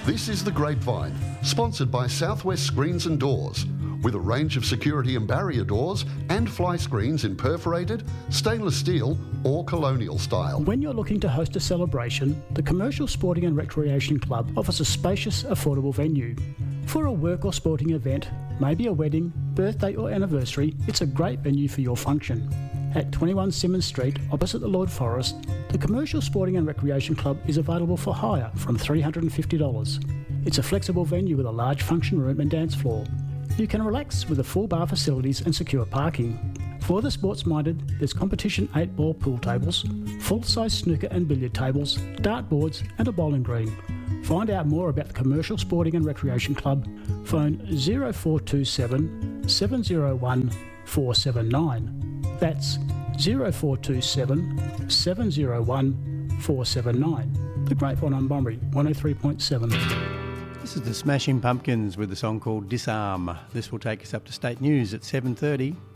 This is The Grapevine, sponsored by Southwest Screens and Doors, with a range of security and barrier doors and fly screens in perforated, stainless steel or colonial style. When you're looking to host a celebration, the Commercial Sporting and Recreation Club offers a spacious, affordable venue. For a work or sporting event, maybe a wedding, birthday or anniversary, it's a great venue for your function. At 21 Symonds Street, opposite the Lord Forest, the Commercial Sporting and Recreation Club is available for hire from $350. It's a flexible venue with a large function room and dance floor. You can relax with a full bar facilities and secure parking. For the sports-minded, there's competition 8-ball pool tables, full-size snooker and billiard tables, dartboards and a bowling green. Find out more about the Commercial Sporting and Recreation Club. Phone 0427 701 479. That's 0427 701 479. The Grapevine on Bunbury, 103.7. This is the Smashing Pumpkins with a song called Disarm. This will take us up to state news at 7:30.